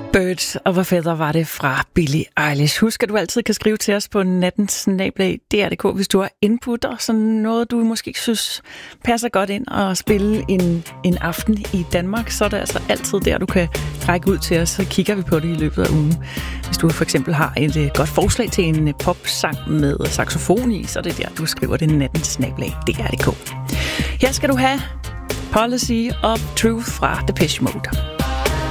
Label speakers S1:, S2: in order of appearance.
S1: Birds of a Feather var det fra Billie Eilish. Husk, at du altid kan skrive til os på nattensnabel.dr.dk, hvis du har input og sådan noget, du måske ikke synes passer godt ind og spille en aften i Danmark, så er det altså altid der, du kan række ud til os, så kigger vi på det i løbet af ugen. Hvis du for eksempel har et godt forslag til en popsang med saxofon i, så er det der, du skriver det nattensnabel.dr.dk. Her skal du have Policy of Truth fra Depeche Mode.